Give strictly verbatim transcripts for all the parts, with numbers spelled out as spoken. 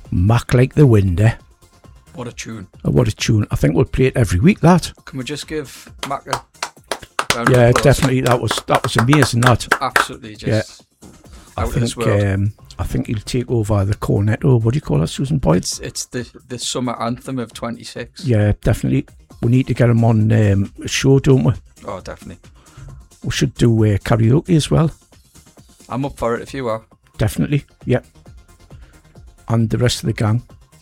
Mac Like the Wind, eh? What a tune. Oh, what a tune. I think we'll play it every week, that. Can we just give Mac a round Yeah, of applause? definitely. That was that was amazing, that. Absolutely just Yeah. out I of this think world. um, I think he'll take over the Cornetto. What do you call that, Susan Boyd? It's it's the, the summer anthem of twenty-six. Yeah, definitely. We need to get him on um, a show, don't we? Oh, definitely. We should do uh, karaoke as well. I'm up for it if you are. Definitely, yeah. And the rest of the gang.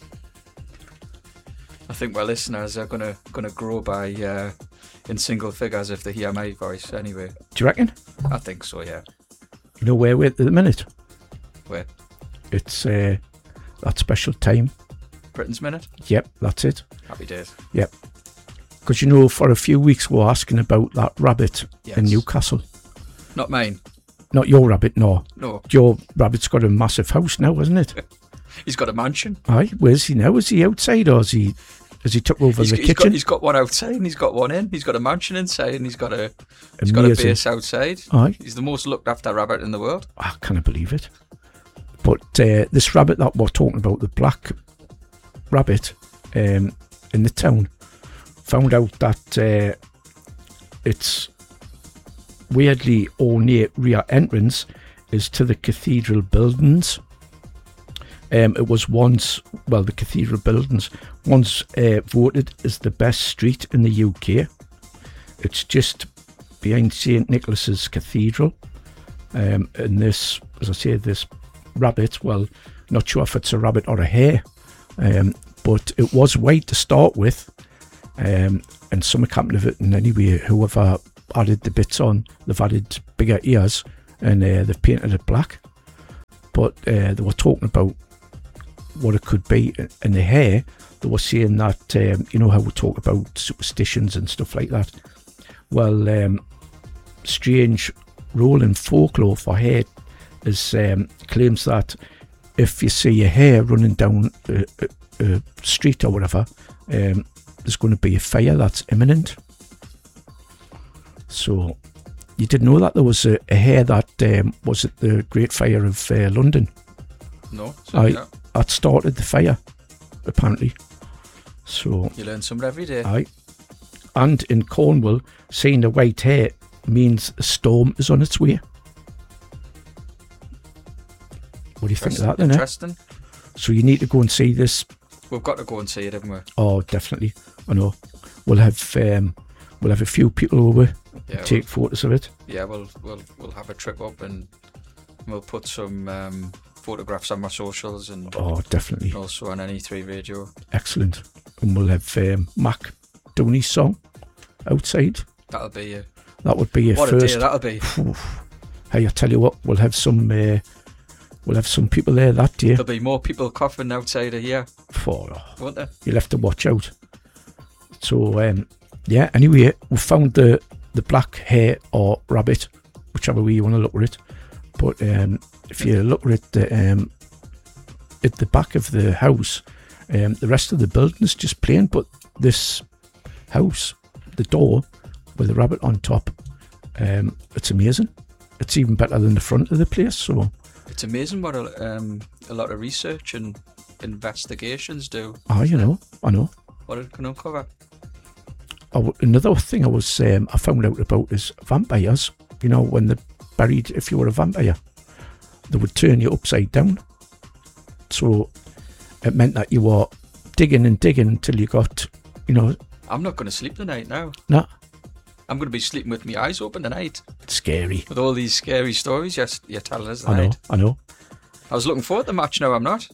I think my listeners are gonna gonna grow by uh, in single figures if they hear my voice. Anyway, Do you reckon? I think so. Yeah. You know where we're at the minute? Where? It's uh, that special time. Britain's Minute. Yep, that's it. Happy days. Yep. Because you know, for a few weeks we were asking about that rabbit Yes. in Newcastle. Not mine. Not your rabbit, no. No. Your rabbit's got a massive house now, hasn't it? He's got a mansion. Aye, where's he now? Is he outside or is he, has he took over He's, the he's kitchen? got he's got one outside and he's got one in. He's got a mansion inside and he's got a he's got a Amazing. base outside. Aye. He's the most looked after rabbit in the world. I can't believe it. But uh, this rabbit that we're talking about, the black rabbit um, in the town, found out that uh, its weirdly ornate rear entrance is to the cathedral buildings. Um, it was once, well, the cathedral buildings, once uh, voted as the best street in the U K. It's just behind Saint Nicholas's Cathedral. Um, and this, as I say, this rabbit, well, not sure if it's a rabbit or a hare, um, but it was white to start with. Um, and some account of it, and anyway, whoever added the bits on, they've added bigger ears and uh, they've painted it black. But uh, they were talking about what it could be, and the hare, they were saying that, um, you know how we talk about superstitions and stuff like that. Well, um, strange rolling folklore for hare is um, claims that if you see a hare running down a, a, a street or whatever, um, there's going to be a fire that's imminent. So you didn't know that there was a, a hare that um, was at the Great Fire of uh, London. No. I, So, that started the fire, apparently. So you learn something every day. aye. And in Cornwall, seeing a white hare means a storm is on its way. What do you think of that then, eh? Interesting. So you need to go and see this. We've got to go and see it, haven't we? Oh, definitely. I know. We'll have um, we'll have a few people over, Yeah. take photos of it. We'll, yeah, we'll we'll we'll have a trip up and we'll put some um, photographs on my socials and Oh, definitely. also on N E three Radio. Excellent. And we'll have um, Mac doing his song outside. That'll be a, That would be a what first. a day that'll be. Oof. Hey, I tell you what, we'll have some uh, we'll have some people there that day. There'll be more people coughing outside of here, For won't there? you'll have to watch out. So um, yeah. Anyway, we found the the black hare or rabbit, whichever way you want to look at it. But um, if you look at the um, at the back of the house, um, the rest of the building is just plain. But this house, the door with the rabbit on top, um, it's amazing. It's even better than the front of the place. So It's amazing what a, um, a lot of research and investigations do. ah, you know, I know. What it can uncover. Oh, another thing I was um, I found out about is vampires. You know, when they're buried, if you were a vampire, they would turn you upside down. So it meant that you were digging and digging until you got, you know, I'm not going to sleep tonight now. nah, I'm going to be sleeping with my eyes open tonight it's scary. with all these scary stories you're, you're telling us I know, tonight. I know. I was looking forward to the match, now I'm not.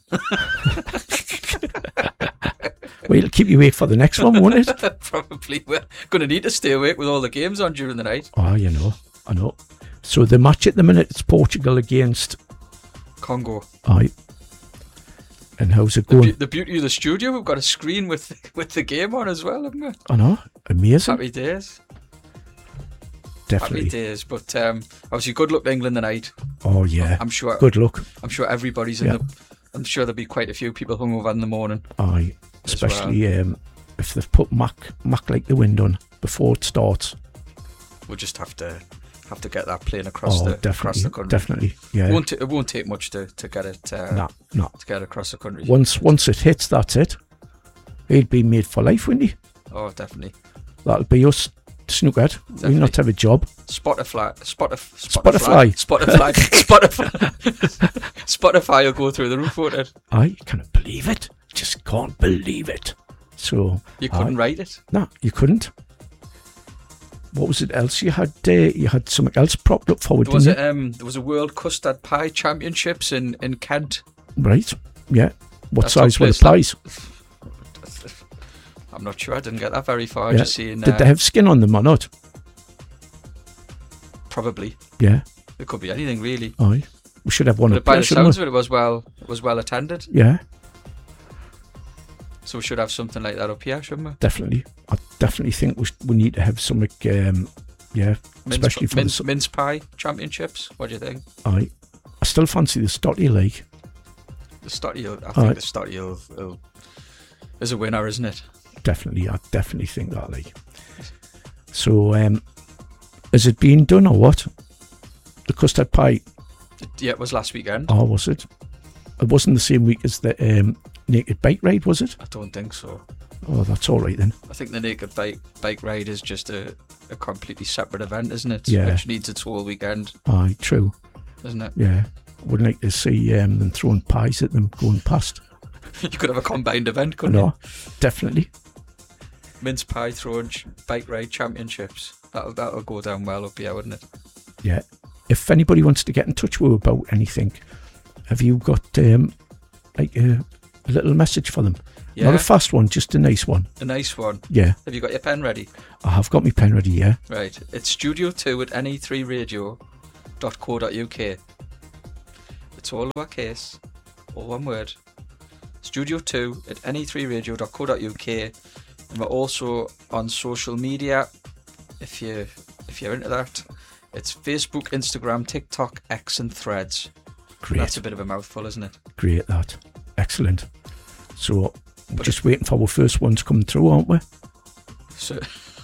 Well, it'll keep you awake for the next one, won't it? Probably. We're going to need to stay awake with all the games on during the night. Oh, you know, I know. So the match at the minute, it's Portugal against, Congo. aye. And how's it The, going? be- the beauty of the studio, we've got a screen with with the game on as well, haven't we? I know, amazing. Happy days. Definitely. Happy days. But um, obviously, good luck to England tonight. Oh yeah. I'm sure. Good luck. I'm sure everybody's in Yeah. the. I'm sure there'll be quite a few people hungover in the morning. Aye. as Especially um, if they've put Mac Mac Like the Wind on before it starts. We'll just have to have to get that plane across oh, the definitely, across the country. Definitely, yeah. It won't t- it won't take much to, to get it. Uh, no, no. To get it across the country. Once once it hits, that's it. He'd be made for life, wouldn't he? Oh, definitely. That'll be us, snookered. We'll not have a job. Spotify, Spotify, Spotify, Spotify, Spotify, Spotify will go through the roof, won't it? I can't believe it. Just can't believe it. So you couldn't I, write it. No, you couldn't. What was it else you had? Uh, you had something else propped up forward, there was didn't a, um, there was a World Custard Pie Championships in, in Kent. Right. Yeah. What That's size were the pies? I'm not sure. I didn't get that very far. Yeah. Just seeing. Did uh, they have skin on them or not? Probably. Yeah. It could be anything really. Aye. We should have one. But up by there, the shouldn't sounds we? of it, it was well, it was well attended. Yeah. So we should have something like that up here, shouldn't we? Definitely. I definitely think we, sh- we need to have something. Um, yeah. Mince, especially for mince, the. mince pie championships. What do you think? Aye. I still fancy the Stotty League. The Stotty, I think Aye. the Stotty will, will, is a winner, isn't it? Definitely. I definitely think that league. So, um, has it been done or what? The custard pie. Yeah, it was last weekend. Oh, was it? It wasn't the same week as the um, naked bike ride, was it? I don't think so. Oh, that's all right then. I think the naked bike bike ride is just a, a completely separate event, isn't it? Yeah. Which needs its whole weekend, Aye, true. isn't it? Yeah. I would like to see um, them throwing pies at them going past. You could have a combined event, I couldn't know. you? Definitely. Mince pie throwing ch- bike ride championships. That'll that'll go down well up here, wouldn't it? Yeah. If anybody wants to get in touch with you about anything, have you got um, like a, a little message for them? Yeah. Not a fast one, just a nice one. A nice one. Yeah. Have you got your pen ready? I have got my pen ready, yeah. Right. It's studio two at N E three radio dot co dot U K. It's all lowercase, all one word. studio two at N E three radio dot co dot U K. And we're also on social media. If you if you're into that, it's Facebook, Instagram, TikTok, X, and Threads. Great. That's a bit of a mouthful, isn't it? Great, that. Excellent. So, we're just waiting for our first ones coming through, aren't we? So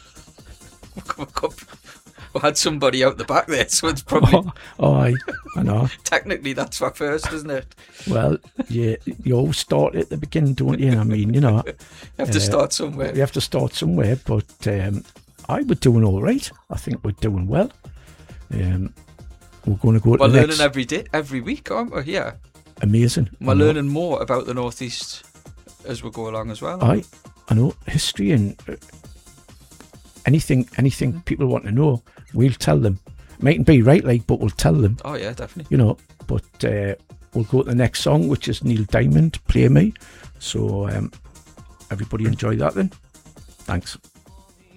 we had somebody out the back there, so it's probably Oh, oh aye, I know. technically that's our first, isn't it? Well, yeah, you always start at the beginning, don't you? I mean, you know, You have to Uh, start somewhere. we have to start somewhere, but um, I we're doing all right. I think we're doing well. Um, we're going to go to We're the learning next. every day, every week, aren't we? Yeah. Amazing. We're I know. learning more about the Northeast as we go along as well. Aye, I know history and uh, anything, anything people want to know, we'll tell them. Mightn't be right, like, but we'll tell them. Oh yeah, definitely. You know. But uh, we'll go to the next song, which is Neil Diamond, "Play Me." So um, everybody enjoy that then. Thanks.